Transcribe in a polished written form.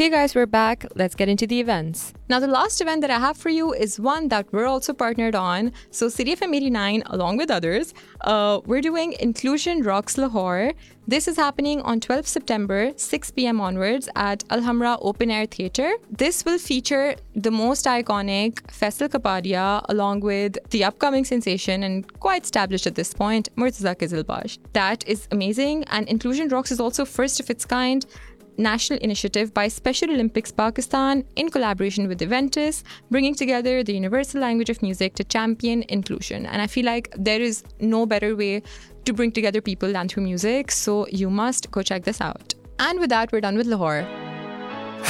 Okay guys, we're back. Let's get into the events. Now the last event that I have for you is one that we're also partnered on. So City FM 89, along with others, we're doing Inclusion Rocks Lahore. This is happening on 12th September, 6 p.m. onwards at Alhambra Open Air Theatre. This will feature the most iconic Faisal Kapadia along with the upcoming sensation and quite established at this point, Murtaza Kizilbash. That is amazing, and Inclusion Rocks is also first of its kind national initiative by Special Olympics Pakistan in collaboration with Eventus, bringing together the universal language of music to champion inclusion. And I feel like there is no better way to bring together people than through music, so you must go check this out. And with that, we're done with Lahore.